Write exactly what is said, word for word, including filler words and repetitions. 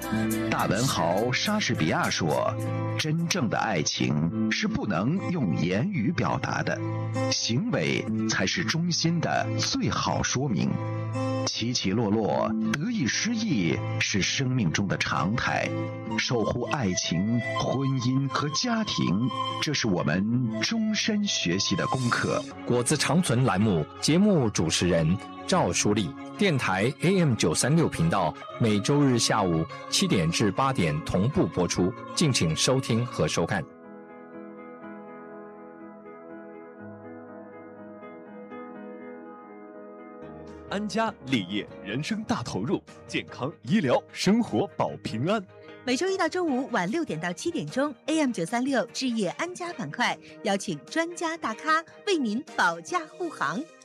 大文豪莎士比亚说：“真正的爱情是不能用言语表达的，行为才是衷心的最好说明。”起起落落，得意失意是生命中的常态。守护爱情、婚姻和家庭，这是我们终身学习的功课。 果子长存栏目节目主持人赵淑丽，电台 A M 九三六频道，每周日下午七点至八点同步播出，敬请收听和收看。 安家立业，人生大投入，健康医疗，生活保平安。 每周一到周五晚六点到七点钟 ，A M 九三六置业安家板块，邀请专家大咖为您保驾护航。